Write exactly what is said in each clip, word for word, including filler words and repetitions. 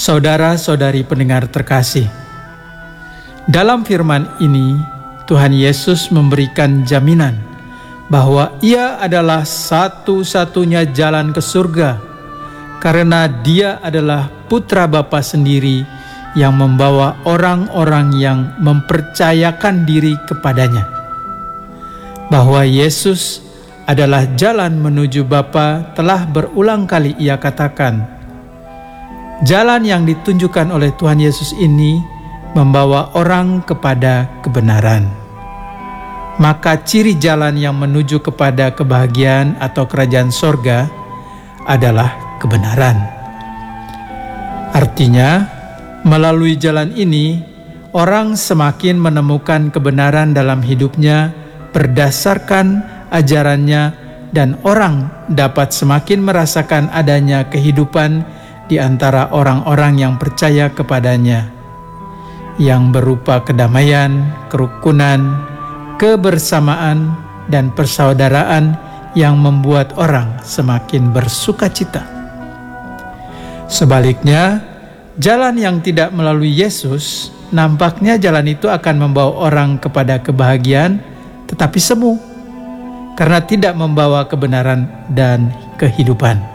Saudara-saudari pendengar terkasih, dalam firman ini Tuhan Yesus memberikan jaminan bahwa Ia adalah satu-satunya jalan ke surga, karena Dia adalah Putra Bapa sendiri yang membawa orang-orang yang mempercayakan diri kepadanya. Bahwa Yesus adalah jalan menuju Bapa telah berulang kali Ia katakan. Jalan yang ditunjukkan oleh Tuhan Yesus ini membawa orang kepada kebenaran. Maka ciri jalan yang menuju kepada kebahagiaan atau kerajaan sorga adalah kebenaran. Artinya, melalui jalan ini, orang semakin menemukan kebenaran dalam hidupnya berdasarkan ajarannya, dan orang dapat semakin merasakan adanya kehidupan di antara orang-orang yang percaya kepadanya, yang berupa kedamaian, kerukunan, kebersamaan, dan persaudaraan yang membuat orang semakin bersukacita. Sebaliknya, jalan yang tidak melalui Yesus, nampaknya jalan itu akan membawa orang kepada kebahagiaan, tetapi semu, karena tidak membawa kebenaran dan kehidupan.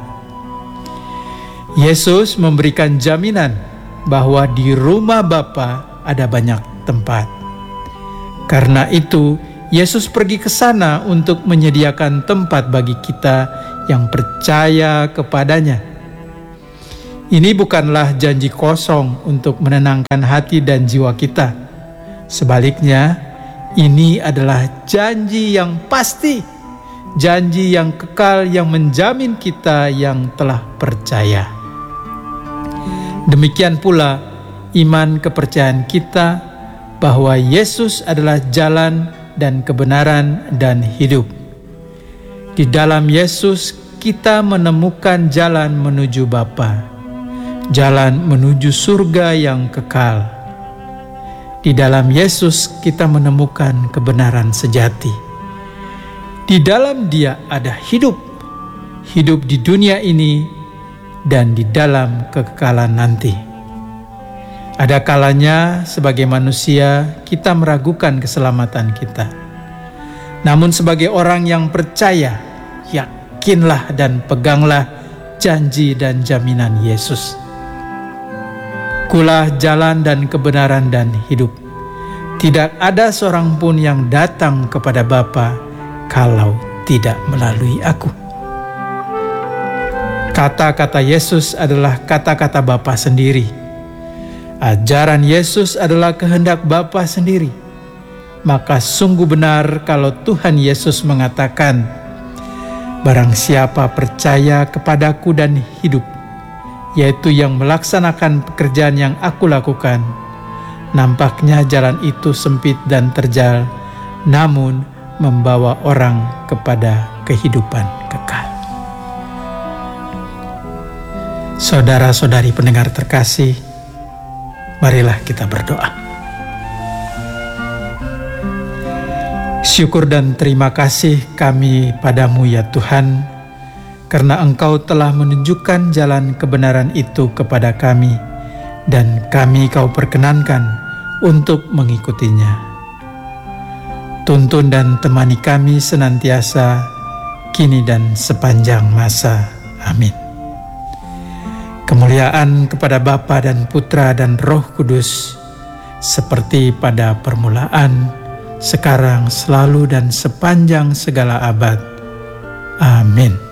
Yesus memberikan jaminan bahwa di rumah Bapa ada banyak tempat. Karena itu, Yesus pergi ke sana untuk menyediakan tempat bagi kita yang percaya kepadanya. Ini bukanlah janji kosong untuk menenangkan hati dan jiwa kita. Sebaliknya, ini adalah janji yang pasti, janji yang kekal yang menjamin kita yang telah percaya. Demikian pula iman kepercayaan kita bahwa Yesus adalah jalan dan kebenaran dan hidup. Di dalam Yesus kita menemukan jalan menuju Bapa, jalan menuju surga yang kekal. Di dalam Yesus kita menemukan kebenaran sejati. Di dalam Dia ada hidup, hidup di dunia ini dan di dalam kekekalan nanti. Ada kalanya sebagai manusia kita meragukan keselamatan kita. Namun sebagai orang yang percaya, yakinlah dan peganglah janji dan jaminan Yesus. Kulah jalan dan kebenaran dan hidup. Tidak ada seorang pun yang datang kepada Bapa kalau tidak melalui aku. Kata-kata Yesus adalah kata-kata Bapa sendiri. Ajaran Yesus adalah kehendak Bapa sendiri. Maka sungguh benar kalau Tuhan Yesus mengatakan, "Barang siapa percaya kepadaku dan hidup, yaitu yang melaksanakan pekerjaan yang aku lakukan, nampaknya jalan itu sempit dan terjal, namun membawa orang kepada kehidupan kekal." Saudara-saudari pendengar terkasih, marilah kita berdoa. Syukur dan terima kasih kami padamu ya Tuhan, karena Engkau telah menunjukkan jalan kebenaran itu kepada kami, dan kami Kau perkenankan untuk mengikutinya. Tuntun dan temani kami senantiasa, kini dan sepanjang masa. Amin. Kemuliaan kepada Bapa dan Putra dan Roh Kudus, seperti pada permulaan, sekarang, selalu, dan sepanjang segala abad. Amin.